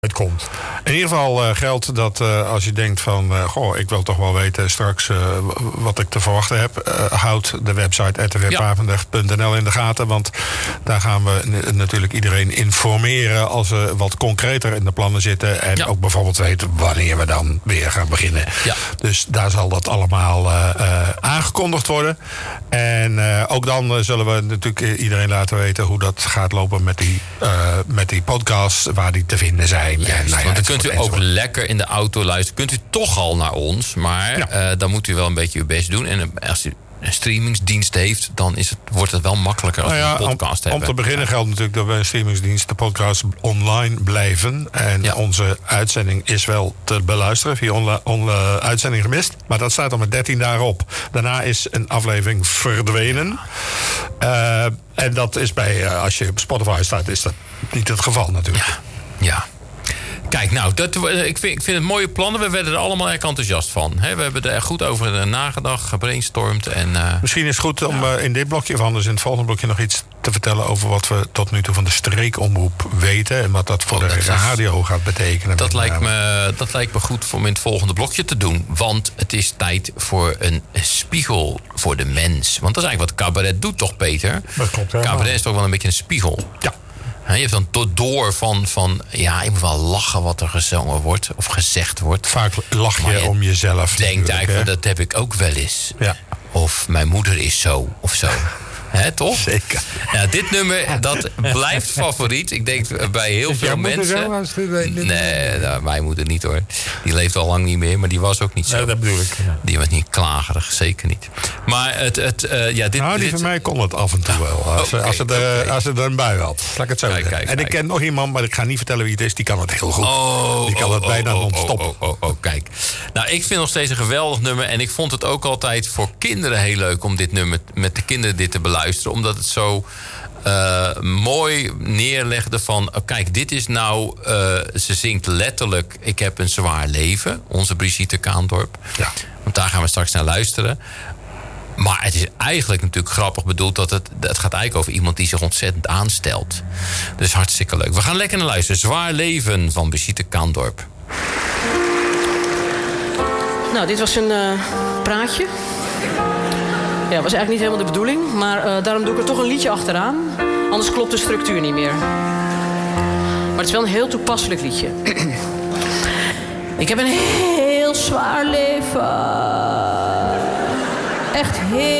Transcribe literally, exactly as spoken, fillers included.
komt. In ieder geval uh, geldt dat uh, als je denkt van... Uh, goh, ik wil toch wel weten straks uh, wat ik te verwachten heb... Uh, houd de website r t w papendrecht punt n l in de gaten. Want daar gaan we n- natuurlijk iedereen informeren... als we wat concreter in de plannen zitten. En ja. ook bijvoorbeeld weten wanneer we dan weer gaan beginnen. Ja. Dus daar zal dat allemaal uh, uh, aangekondigd worden. En uh, ook dan uh, zullen we natuurlijk iedereen laten weten... hoe dat gaat lopen met die, uh, met die podcasts, waar die te vinden zijn. Juist, en, nou ja, want dan kunt u ook lekker in de auto luisteren. Kunt u toch al naar ons, maar ja. uh, dan moet u wel een beetje uw best doen. En als u een streamingsdienst heeft, dan is het, wordt het wel makkelijker als nou ja, we een podcast om, hebben. Om te beginnen geldt natuurlijk dat bij een streamingsdienst de podcast online blijven. En ja. onze uitzending is wel te beluisteren via onze onla- uitzending gemist. Maar dat staat al met dertien dagen op. Daarna is een aflevering verdwenen. Uh, en dat is bij, uh, als je op Spotify staat, is dat niet het geval natuurlijk. Ja, ja. Kijk, nou, dat, ik, vind, ik vind het mooie plannen. We werden er allemaal erg enthousiast van. He, we hebben er goed over nagedacht, gebrainstormd. En, uh, Misschien is het goed om ja. uh, in dit blokje, of anders in het volgende blokje... nog iets te vertellen over wat we tot nu toe van de streekomroep weten... en wat dat voor oh, de dat radio is, gaat betekenen. Dat lijkt, me, dat lijkt me goed om in het volgende blokje te doen. Want het is tijd voor een spiegel voor de mens. Want dat is eigenlijk wat cabaret doet, toch, Peter? Dat klopt, hè? Cabaret is toch wel een beetje een spiegel. Ja. Je hebt dan tot door van, van... ja, je moet wel lachen wat er gezongen wordt of gezegd wordt. Vaak lach je, je om jezelf. Denkt eigenlijk, dat heb ik ook wel eens. Ja. Of mijn moeder is zo, of zo. He, toch? Zeker. Ja, dit nummer, dat blijft favoriet. Ik denk bij heel is veel mensen... Zo, nee, nou, mijn moeder niet hoor. Die leeft al lang niet meer, maar die was ook niet zo. Ja, dat bedoel ik. Ja. Die was niet klagerig, zeker niet. Maar het... het uh, ja, dit, nou, die dit... van mij kon het af en toe wel. Als, okay, als, het, uh, okay. als het er een bui had. Laat ik het zo kijk, zeggen. kijk, en kijk. ik ken nog iemand, maar ik ga niet vertellen wie het is. Die kan het heel goed. Oh, die kan oh, het bijna oh, non-stop. Oh, oh, oh, oh, kijk. Nou, ik vind nog steeds een geweldig nummer. En ik vond het ook altijd voor kinderen heel leuk om dit nummer... met de kinderen dit te beluisteren. Omdat het zo... Uh, mooi neerlegde van... Oh, kijk, dit is nou... Uh, ze zingt letterlijk... Ik heb een zwaar leven. Onze Brigitte Kaandorp. Ja. Want daar gaan we straks naar luisteren. Maar het is eigenlijk natuurlijk grappig bedoeld... dat het, het gaat eigenlijk over iemand die zich ontzettend aanstelt. Dus hartstikke leuk. We gaan lekker naar luisteren. Zwaar leven van Brigitte Kaandorp. Nou, dit was een uh, praatje... Ja, dat was eigenlijk niet helemaal de bedoeling. Maar uh, daarom doe ik er toch een liedje achteraan. Anders klopt de structuur niet meer. Maar het is wel een heel toepasselijk liedje. Ik heb een heel zwaar leven. Echt heel...